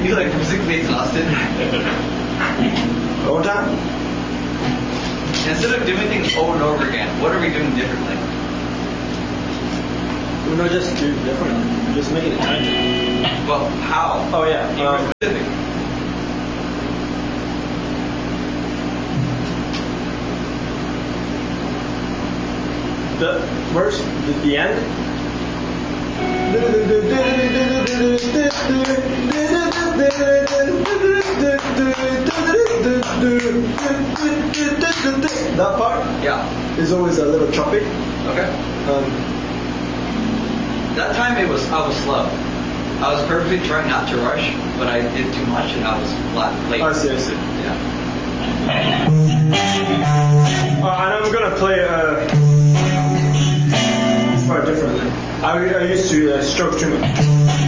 feel like physically exhausted. All time? Instead of doing things over and over again, what are we doing differently? We're not just doing differently. We're just making it time. Well, how? Oh yeah. Specific. The verse, the end. That part, Yeah. is always a little choppy. Okay. That time I was slow. I was purposely trying not to rush, but I did too much and I was late. I see. Yeah. And I'm gonna play part differently. I used to stroke too much.